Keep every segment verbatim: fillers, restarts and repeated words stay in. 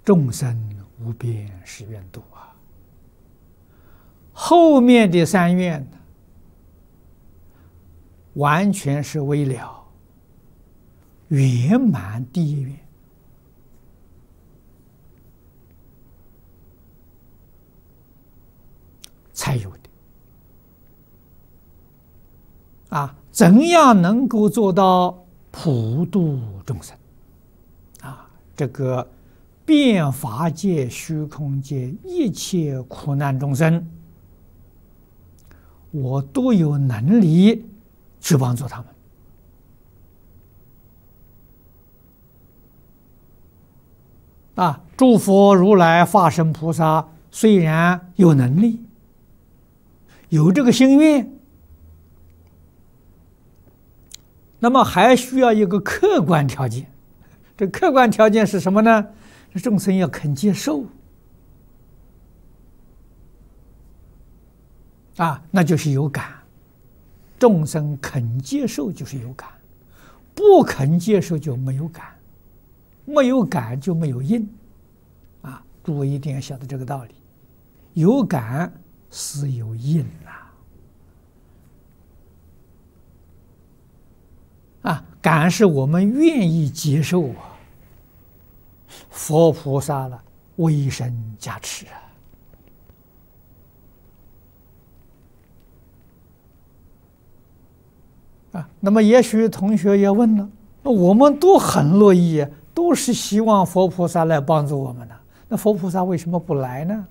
众生无边誓愿度啊。后面的三愿呢，完全是为了圆满第一愿。才有的啊！怎样能够做到普度众生啊？这个遍法界、虚空界一切苦难众生，我都有能力去帮助他们啊！诸佛如来、法身菩萨虽然有能力，有这个心愿，那么还需要一个客观条件。这客观条件是什么呢？这众生要肯接受啊，那就是有感。众生肯接受就是有感，不肯接受就没有感，没有感就没有因啊。诸位一定要晓得这个道理，有感是有因呐，啊，感是我们愿意接受啊。佛菩萨了，威神加持啊，啊，那么也许同学也问了，我们都很乐意，都是希望佛菩萨来帮助我们的，那佛菩萨为什么不来呢？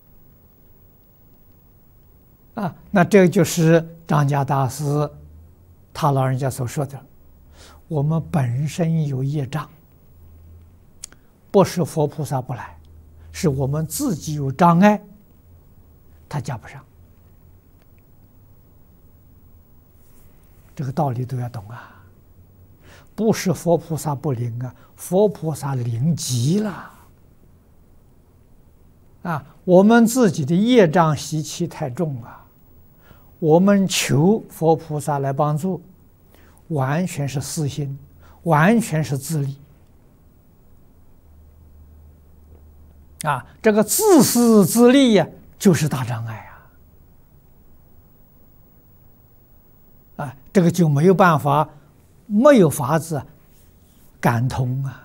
啊，那这就是张家大师他老人家所说的，我们本身有业障，不是佛菩萨不来，是我们自己有障碍，他加不上。这个道理都要懂啊，不是佛菩萨不灵啊，佛菩萨灵极了啊，我们自己的业障习气太重啊。我们求佛菩萨来帮助，完全是私心，完全是自利啊！这个自私自利呀、啊，就是大障碍啊！啊，这个就没有办法，没有法子感通啊！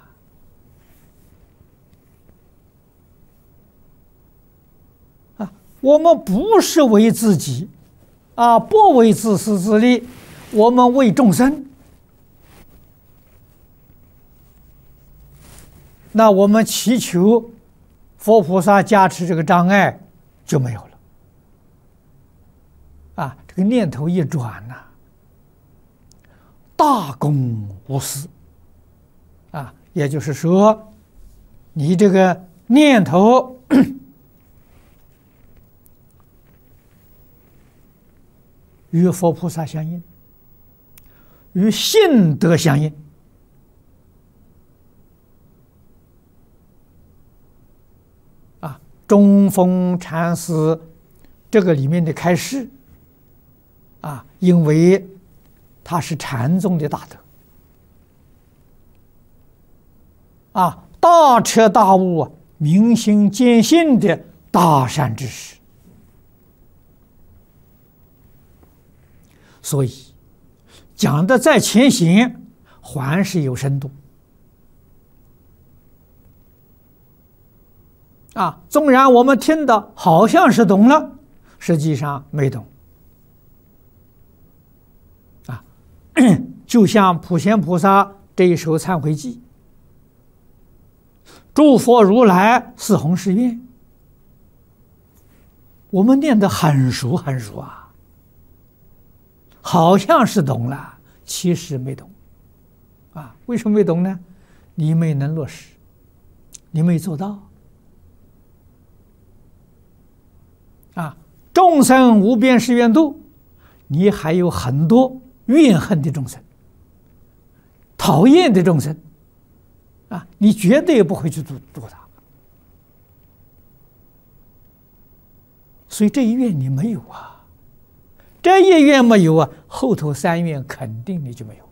啊，我们不是为自己。啊，不为自私自利，我们为众生，那我们祈求佛菩萨加持，这个障碍就没有了。啊，这个念头一转呐、啊，大公无私。啊，也就是说，你这个念头。与佛菩萨相应，与信德相应啊！中峰禅师这个里面的开示啊，因为他是禅宗的大德啊，大彻大悟、明心见性的大善知识。所以讲的再浅显，还是有深度啊！纵然我们听的好像是懂了，实际上没懂啊。就像普贤菩萨这一首忏悔记，诸佛如来四弘誓愿，我们念得很熟很熟啊。好像是懂了，其实没懂，啊，为什么没懂呢？你没能落实，你没做到，啊，众生无边誓愿度，你还有很多怨恨的众生，讨厌的众生，啊，你绝对不会去度度他，所以这一愿你没有啊。这一愿没有啊，后头三愿肯定你就没有。